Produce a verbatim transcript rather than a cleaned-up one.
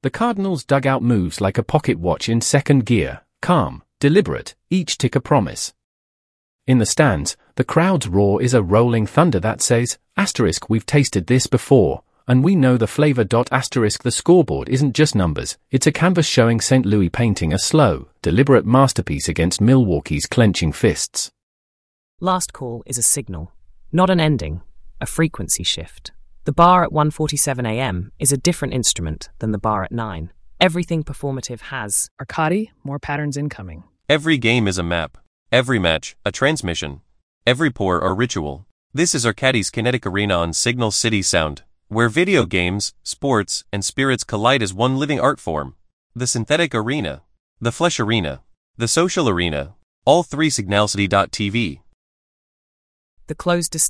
The Cardinals' dugout moves like a pocket watch in second gear, calm, deliberate, each tick a promise. In the stands, the crowd's roar is a rolling thunder that says, asterisk, we've tasted this before, and we know the flavor. Asterisk, the scoreboard isn't just numbers, it's a canvas showing Saint Louis painting a slow, deliberate masterpiece against Milwaukee's clenching fists. Last call is a signal, not an ending, a frequency shift. The bar at one forty-seven a m is a different instrument than the bar at nine. Everything performative has Arcadi, more patterns incoming. Every game is a map. Every match, a transmission. Every pour or ritual. This is Arcadi's Kinetic Arena on Signal City Sound, where video games, sports, and spirits collide as one living art form. The synthetic arena, the flesh arena, the social arena, all three Signalcity dot T V. the closed